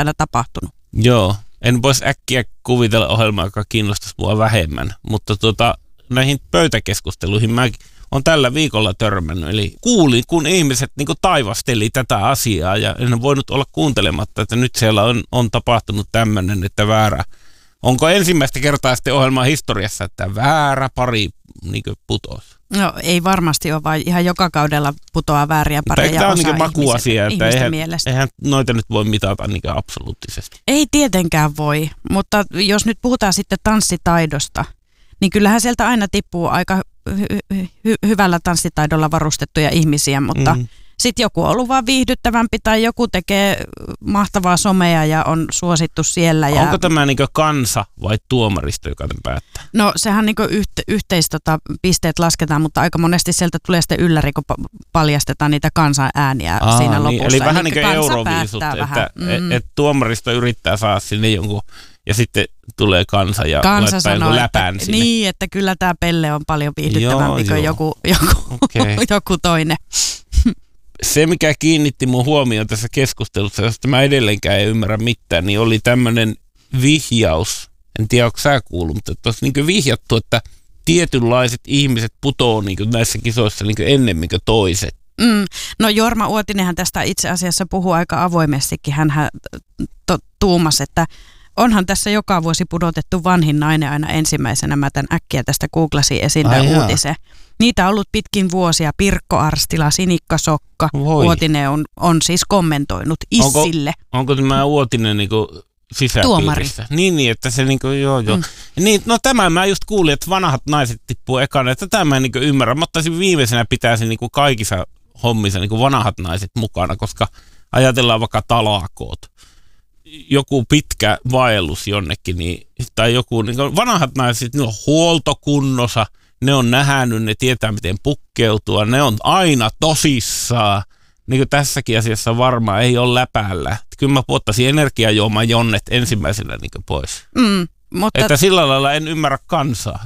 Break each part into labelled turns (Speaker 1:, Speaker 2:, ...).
Speaker 1: siellä tapahtunut.
Speaker 2: Joo, en voisi äkkiä kuvitella ohjelmaa, joka kiinnostaisi mua vähemmän, mutta näihin pöytäkeskusteluihin mä on tällä viikolla törmännyt. Eli kuulin, kun ihmiset niin kuin taivasteli tätä asiaa ja en voinut olla kuuntelematta, että nyt siellä on tapahtunut tämmöinen, että väärä. Onko ensimmäistä kertaa sitten ohjelman historiassa, että väärä pari niin kuin putosi?
Speaker 1: No ei varmasti ole, vaan ihan joka kaudella putoaa vääriä pareja.
Speaker 2: Tämä on niin makuasia, että
Speaker 1: mielestä.
Speaker 2: Eihän noita nyt voi mitata niin absoluuttisesti.
Speaker 1: Ei tietenkään voi, mutta jos nyt puhutaan sitten tanssitaidosta, niin kyllähän sieltä aina tippuu aika hyvällä tanssitaidolla varustettuja ihmisiä, mutta sitten joku on ollut vaan viihdyttävämpi tai joku tekee mahtavaa somea ja on suosittu siellä.
Speaker 2: Onko tämä niin kansa vai tuomaristo, joka tämän päättää?
Speaker 1: No sehän niin pisteet lasketaan, mutta aika monesti sieltä tulee sitten ylläri, kun paljastetaan niitä kansan ääniä siinä lopussa.
Speaker 2: Eli vähän niin kuin Euroviisut, että tuomaristo yrittää saada sinne jonkun ja sitten tulee kansa ja laittaa jonkun läpään sinne.
Speaker 1: Niin, että kyllä tämä pelle on paljon viihdyttävämpi kuin joku toinen.
Speaker 2: Se, mikä kiinnitti mun huomioon tässä keskustelussa, josta mä edelleenkään en ymmärrä mitään, niin oli tämmöinen vihjaus. En tiedä, onko sä kuullut, mutta tuossa niin vihjattu, että tietynlaiset ihmiset putoo niin näissä kisoissa niin ennemmin kuin toiset.
Speaker 1: No Jorma Uotinenhan tästä itse asiassa puhuu aika avoimestikin. Hänhän tuumasi, että onhan tässä joka vuosi pudotettu vanhin nainen aina ensimmäisenä. Mä tän äkkiä tästä googlasin esiin uutisen. Niitä on ollut pitkin vuosia. Pirkko Arstila, Sinikka Sokka. Uotinen on siis kommentoinut Issille.
Speaker 2: Onko tämä Uotinen niinku sisäpiirissä? Niin, että se niinku, joo. Niin, no tämä mä just kuulin, että vanhat naiset tippuu ekana, että tätä mä en niinku ymmärrä. Mä ottaisin viimeisenä pitäisi niinku kaikissa hommissa niinku vanhat naiset mukana, koska ajatellaan vaikka talakoot. Joku pitkä vaellus jonnekin, tai joku niin vanhat naiset, ne on huoltokunnossa, ne on nähnyt, ne tietää miten pukkeutua, ne on aina tosissaan. Niin kuin tässäkin asiassa varmaan ei ole läpällä. Kyllä mä ottaisin energiajuoman jonnet ensimmäisenä niin pois.
Speaker 1: Mutta
Speaker 2: että sillä lailla en ymmärrä kansaa.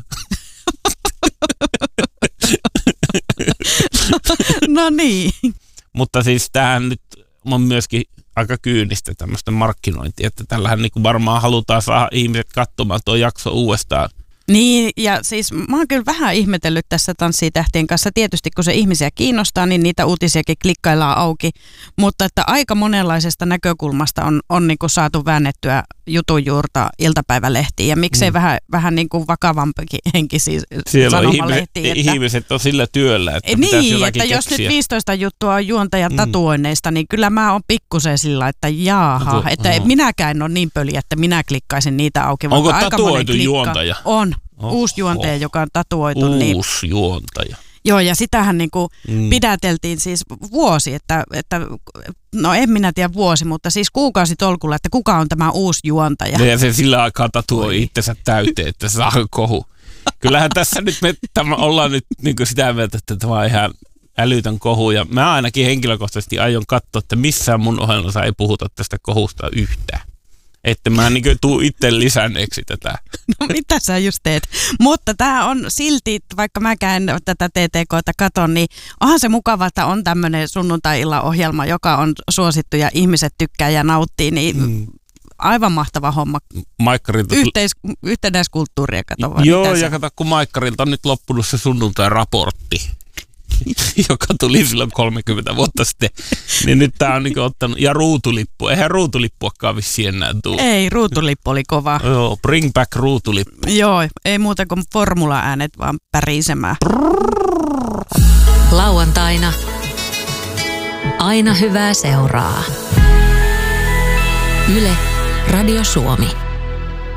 Speaker 1: No niin.
Speaker 2: Mutta siis tämähän nyt on myöskin aika kyynistä tämmöistä markkinointia, että tällähän niin kuin varmaan halutaan saada ihmiset katsomaan tuo jakso uudestaan.
Speaker 1: Niin, ja siis mä oon kyllä vähän ihmetellyt tässä Tanssii tähtien kanssa. Tietysti kun se ihmisiä kiinnostaa, niin niitä uutisiakin klikkaillaan auki. Mutta että aika monenlaisesta näkökulmasta on niin kuin saatu väännettyä jutun juurta iltapäivälehtiin. Ja miksei vähän niin kuin vakavampikin henkisiä sanomalehtiä.
Speaker 2: Siellä ihmiset on sillä työllä, että
Speaker 1: niin, että jos nyt 15 juttua on juontajan tatuoinneista, niin kyllä mä oon pikkusen sillä, että jaaha. Että minäkään en ole niin pöliä, että minä klikkaisin niitä auki.
Speaker 2: Onko tatuoitu juontaja?
Speaker 1: On. Uusi juontaja, joka on tatuoitu.
Speaker 2: Uusi juontaja.
Speaker 1: Joo, ja sitähän niin kuin pidäteltiin siis vuosi, että no en minä tiedä vuosi, mutta siis kuukausitolkulla, että kuka on tämä uusi juontaja.
Speaker 2: Ja se sillä aikaa tatuoi itsensä täyteen, että saa kohu. Kyllähän tässä nyt me ollaan nyt niin kuin sitä mieltä, että tämä on ihan älytön kohu. Ja mä ainakin henkilökohtaisesti aion katsoa, että missään mun ohjelmassa ei puhuta tästä kohusta yhtään. Että mä niin tuu itse lisänneeksi tätä.
Speaker 1: No mitä sä just teet? Mutta tämä on silti, vaikka mäkään tätä TTK:ta katon, niin onhan se mukava, että on tämmöinen sunnuntai-illan ohjelma, joka on suosittu ja ihmiset tykkää ja nauttii, niin aivan mahtava homma. Yhtenäiskulttuuria kato.
Speaker 2: Joo, ja kato, kun Maikkarilta on nyt loppunut se sunnuntai-raportti, joka tuli silloin 30 vuotta sitten, niin nyt tää on niinku ottanut, ja ruutulippu, eihän ruutulippuakaan vissiin enää tule.
Speaker 1: Ei, ruutulippu oli kova.
Speaker 2: Joo, bring back ruutulippu.
Speaker 1: Joo, ei muuta kuin formula-äänet vaan pärisemään.
Speaker 3: Lauantaina aina hyvää seuraa. Yle, Radio Suomi.